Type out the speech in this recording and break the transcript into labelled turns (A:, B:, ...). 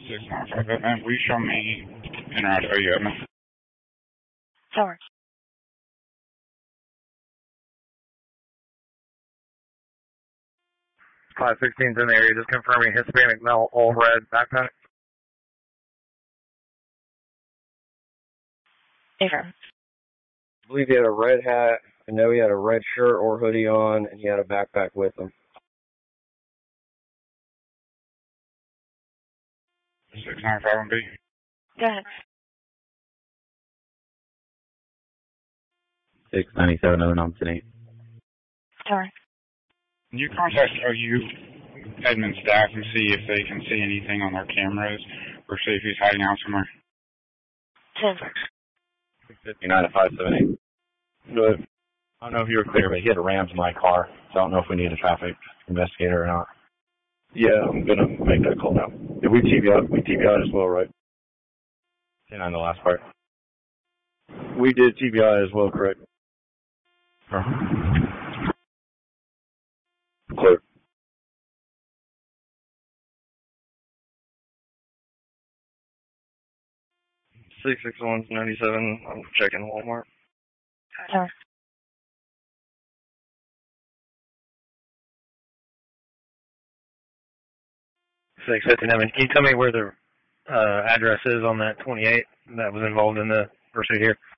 A: 695, and will you show me Internet OU?
B: Sorry.
C: Class 16's in the area, just confirming Hispanic male, all red backpack.
B: Different.
D: I believe he had a red hat. I know he had a red shirt or hoodie on, and he had a backpack with him.
A: 695 B.
B: Go ahead.
E: 697 098.
B: Sorry.
A: Can you contact OU admin staff and see if they can see anything on their cameras or see if he's hiding out somewhere?
B: 10.
E: 659 578.
D: Good.
E: I don't know if you were clear, but he had a Rams in my car, so I don't know if we need a traffic investigator or not.
D: Yeah, I'm going to make that call now. Yeah, we TBI'd as well, right?
E: 10 on the last part.
D: We did TBI as well, correct? Clear. 661's 97. I'm checking Walmart.
B: Sorry.
C: 659. Can you tell me where the address is on that 28 that was involved in the pursuit here?